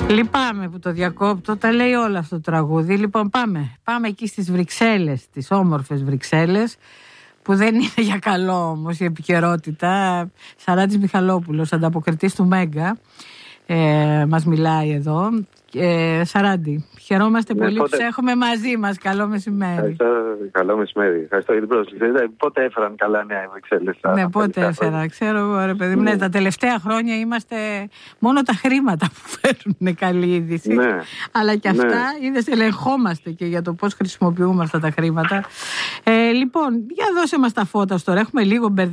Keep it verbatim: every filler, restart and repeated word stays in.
Λυπάμαι που το διακόπτω, τα λέει όλα αυτό το τραγούδι. Λοιπόν, πάμε. Πάμε εκεί στις Βρυξέλλες, τις όμορφες Βρυξέλλες, που δεν είναι για καλό όμως η επικαιρότητα. Σαράντης Μιχαλόπουλος, ανταποκριτής του Μέγκα, ε, μας μιλάει εδώ. Ε, Σαράντη, χαιρόμαστε ναι, πολύ πότε... που σε έχουμε μαζί μας. Καλό μεσημέρι. Ευχαριστώ, καλό μεσημέρι. Ευχαριστώ για την πρόσκληση. Πότε έφεραν καλά νέα οι Βρυξέλλες? Ναι, πότε έφεραν. Ξέρω εγώ, ρε παιδί μου. Ναι. Ναι, τα τελευταία χρόνια είμαστε μόνο τα χρήματα που φέρνουν καλή είδηση. Ναι. Αλλά και αυτά, ναι. είδες, ελεγχόμαστε και για το πώς χρησιμοποιούμε αυτά τα χρήματα. Ε, λοιπόν, για δώσε μας τα φώτα τώρα. Έχουμε λίγο μπερδευτεί.